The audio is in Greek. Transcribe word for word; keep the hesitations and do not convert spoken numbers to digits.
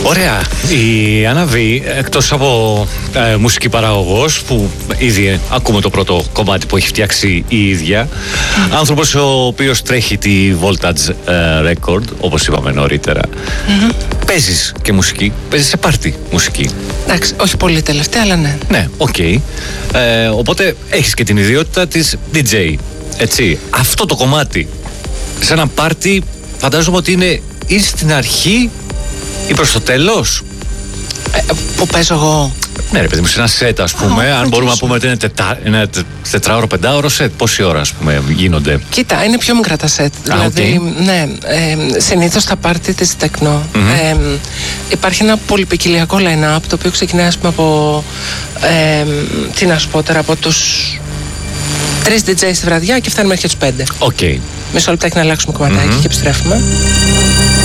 Ωραία. Η Άννα Β, εκτός από ε, μουσική παραγωγός, που ήδη ακούμε το πρώτο κομμάτι που έχει φτιάξει η ίδια, mm. άνθρωπος ο οποίος τρέχει τη Voltage ε, Record, όπως είπαμε νωρίτερα. Mm-hmm. Παίζεις και μουσική, παίζεις σε πάρτι μουσική. Εντάξει, όχι πολύ τελευταία, αλλά ναι. Ναι, οκ. Okay. Ε, οπότε έχεις και την ιδιότητα της ντι τζέι, έτσι. Αυτό το κομμάτι σε ένα πάρτι φαντάζομαι ότι είναι ή στην αρχή ή προς το τέλος. Ε, που παίζω εγώ. Ναι ρε παιδί μου, σε ένα σετ ας πούμε, oh, αν μπορούμε να πούμε ότι είναι τετά, ένα τετράωρο, πεντάωρο σετ, πόση ώρα ας πούμε γίνονται? Κοίτα, είναι πιο μικρά τα σετ. Ah, δηλαδή, okay. ναι, ε, συνήθως στα πάρτι της τεκνό mm-hmm. ε, υπάρχει ένα πολυπικιλιακό line-up, το οποίο ξεκινάει ας πούμε από, ε, τι να σου πω τώρα, από τους τρεις ντι τζέι στη βραδιά και φτάνουμε μέχρι τους πέντε. Okay. Μισό λεπτάκι να αλλάξουμε κομματάκι mm-hmm. και επιστρέφουμε.